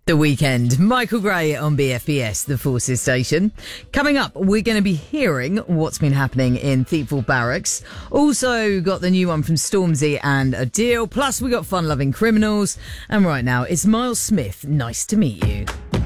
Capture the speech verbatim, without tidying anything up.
The Weekend. Michael Gray on B F B S, the Forces station. Coming up, we're going to be hearing what's been happening in Thiepval Barracks. Also got the new one from Stormzy and Adele. Plus we got fun-loving criminals. And right now, it's Miles Smith. Nice to meet you.